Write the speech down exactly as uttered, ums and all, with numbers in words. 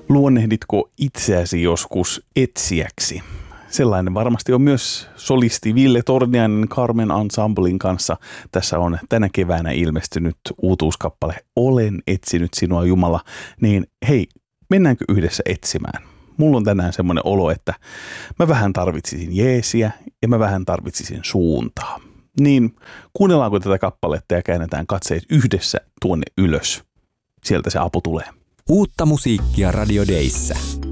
Luonnehditko itseäsi joskus etsijäksi? Sellainen varmasti on myös solisti Ville Torniainen Carmen Ensemblen kanssa. Tässä on tänä keväänä ilmestynyt uutuuskappale Olen etsinyt sinua Jumala. Niin hei, mennäänkö yhdessä etsimään? Mulla on tänään semmoinen olo, että mä vähän tarvitsisin jeesiä ja mä vähän tarvitsisin suuntaa. Niin kuunnellaanko tätä kappaletta ja käännetään katseet yhdessä tuonne ylös. Sieltä se apu tulee. Uutta musiikkia Radio Dayssä.